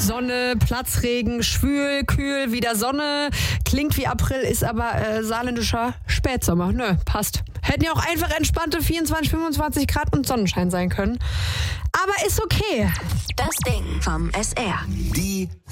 Sonne, Platzregen, schwül, kühl, wieder Sonne. Klingt wie April, ist aber saarländischer Spätsommer. Nö, passt. Hätten ja auch einfach entspannte 24, 25 Grad und Sonnenschein sein können. Aber ist okay. Das Ding vom SR. Die